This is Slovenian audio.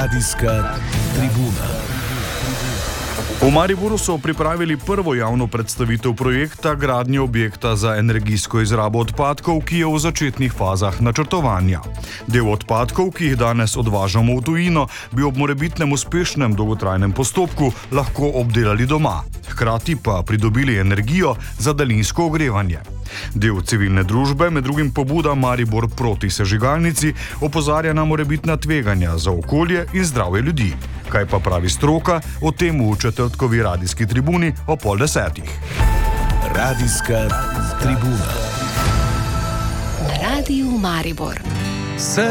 Radijska tribuna. V Mariboru so pripravili prvo javno predstavitev projekta gradnje objekta za energijsko izrabo odpadkov, ki je v začetnih fazah načrtovanja. Del odpadkov, ki jih danes odvažamo v tujino, bi ob morebitnem uspešnem dolgotrajnem postopku lahko obdelali doma, hkrati pa pridobili energijo za daljinsko ogrevanje. Del civilne družbe, med drugim pobuda Maribor proti sežigalnici, opozarja na morebitna tveganja za okolje in zdravje ljudi. Kaj pa pravi stroka, o tem v četrtkovi radijski tribuni o 9:30. Radijska tribuna. Na Radiju Maribor.